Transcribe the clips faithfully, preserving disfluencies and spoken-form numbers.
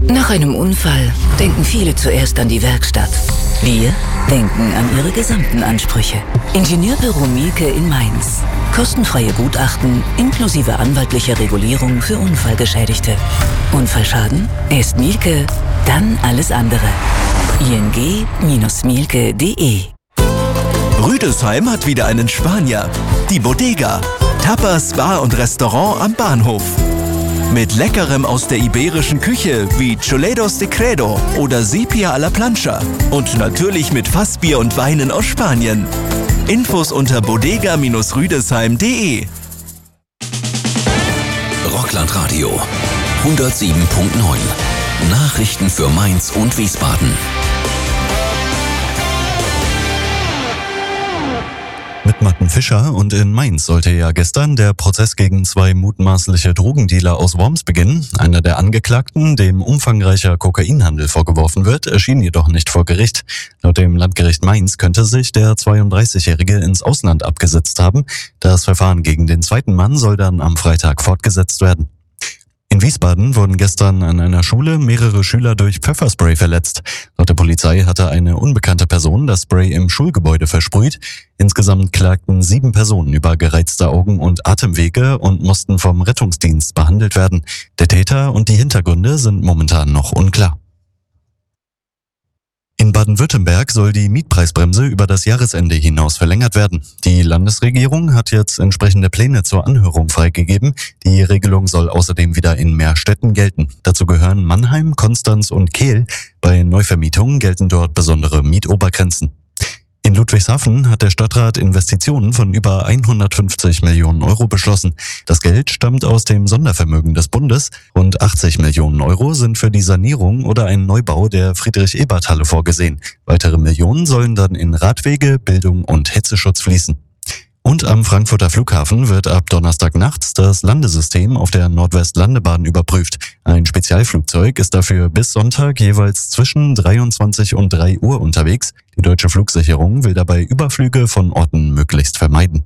Nach einem Unfall denken viele zuerst an die Werkstatt. Wir denken an ihre gesamten Ansprüche. Ingenieurbüro Mielke in Mainz. Kostenfreie Gutachten inklusive anwaltlicher Regulierung für Unfallgeschädigte. Unfallschaden? Erst Mielke, dann alles andere. i n g Bindestrich mielke punkt d e Rüdesheim hat wieder einen Spanier. Die Bodega. Tapas, Bar und Restaurant am Bahnhof. Mit Leckerem aus der iberischen Küche wie Chuledos de Credo oder Sepia a la Plancha. Und natürlich mit Fassbier und Weinen aus Spanien. Infos unter bodega Bindestrich rüdesheim punkt d e. Rocklandradio hundertsieben Komma neun. Nachrichten für Mainz und Wiesbaden. Mit Martin Fischer, und in Mainz sollte ja gestern der Prozess gegen zwei mutmaßliche Drogendealer aus Worms beginnen. Einer der Angeklagten, dem umfangreicher Kokainhandel vorgeworfen wird, erschien jedoch nicht vor Gericht. Laut dem Landgericht Mainz könnte sich der zweiunddreißigjährige ins Ausland abgesetzt haben. Das Verfahren gegen den zweiten Mann soll dann am Freitag fortgesetzt werden. In Wiesbaden wurden gestern an einer Schule mehrere Schüler durch Pfefferspray verletzt. Laut der Polizei hatte eine unbekannte Person das Spray im Schulgebäude versprüht. Insgesamt klagten sieben Personen über gereizte Augen und Atemwege und mussten vom Rettungsdienst behandelt werden. Der Täter und die Hintergründe sind momentan noch unklar. In Baden-Württemberg soll die Mietpreisbremse über das Jahresende hinaus verlängert werden. Die Landesregierung hat jetzt entsprechende Pläne zur Anhörung freigegeben. Die Regelung soll außerdem wieder in mehr Städten gelten. Dazu gehören Mannheim, Konstanz und Kehl. Bei Neuvermietungen gelten dort besondere Mietobergrenzen. In Ludwigshafen hat der Stadtrat Investitionen von über hundertfünfzig Millionen Euro beschlossen. Das Geld stammt aus dem Sondervermögen des Bundes. Rund achtzig Millionen Euro sind für die Sanierung oder einen Neubau der Friedrich-Ebert-Halle vorgesehen. Weitere Millionen sollen dann in Radwege, Bildung und Hitzeschutz fließen. Und am Frankfurter Flughafen wird ab Donnerstag nachts das Landesystem auf der Nordwestlandebahn überprüft. Ein Spezialflugzeug ist dafür bis Sonntag jeweils zwischen dreiundzwanzig und drei Uhr unterwegs. Die Deutsche Flugsicherung will dabei Überflüge von Orten möglichst vermeiden.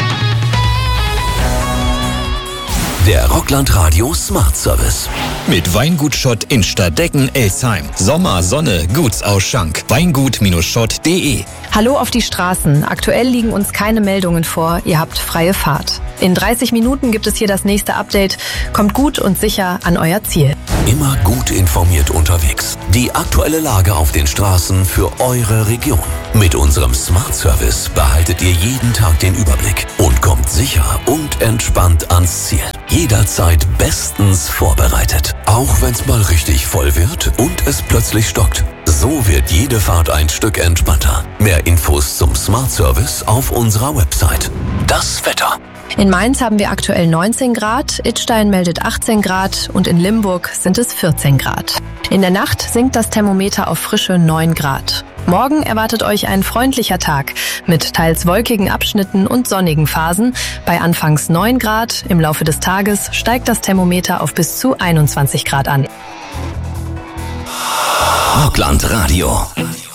Der Rocklandradio Smart Service. Mit Weingut Schott in Stadtdecken-Elsheim. Sommer, Sonne, Gutsausschank. Weingut Schott punkt d e. Hallo auf die Straßen. Aktuell liegen uns keine Meldungen vor. Ihr habt freie Fahrt. In dreißig Minuten gibt es hier das nächste Update. Kommt gut und sicher an euer Ziel. Immer gut informiert unterwegs. Die aktuelle Lage auf den Straßen für eure Region. Mit unserem Smart Service behaltet ihr jeden Tag den Überblick und kommt sicher und entspannt ans Ziel. Jederzeit bestens vorbereitet. Auch wenn's mal richtig voll wird und es plötzlich stockt. So wird jede Fahrt ein Stück entspannter. Mehr Infos zum Smart Service auf unserer Website. Das Wetter. In Mainz haben wir aktuell neunzehn Grad, Idstein meldet achtzehn Grad und in Limburg sind es vierzehn Grad. In der Nacht sinkt das Thermometer auf frische neun Grad. Morgen erwartet euch ein freundlicher Tag mit teils wolkigen Abschnitten und sonnigen Phasen. Bei anfangs neun Grad, im Laufe des Tages steigt das Thermometer auf bis zu einundzwanzig Grad an. Rocklandradio.